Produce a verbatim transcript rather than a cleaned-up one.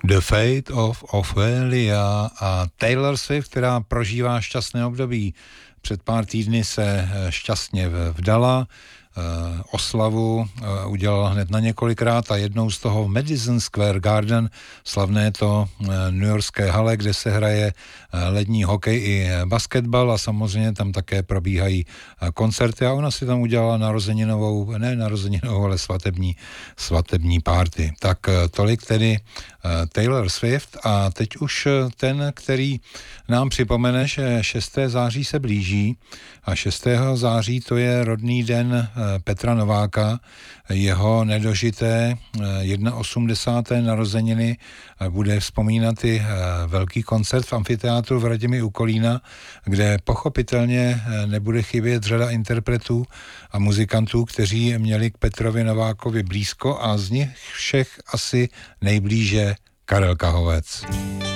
The Fate of Ophelia a Taylor Swift, která prožívá šťastné období. Před pár týdny se šťastně vdala, oslavu udělala hned na několikrát a jednou z toho Madison Square Garden, slavné to newyorské hale, kde se hraje lední hokej i basketbal a samozřejmě tam také probíhají koncerty a ona si tam udělala narozeninovou, ne narozeninovou, ale svatební, svatební party. Tak tolik tedy Taylor Swift a teď už ten, který nám připomene, že šestého září se blíží a šestého září to je rodný den Petra Nováka, jeho nedožité osmdesáté první narozeniny bude vzpomínat i velký koncert v amfiteátru v Radimi u Kolína, kde pochopitelně nebude chybět řada interpretů a muzikantů, kteří měli k Petrovi Novákovi blízko a z nich všech asi nejblíže Karel Kahovec.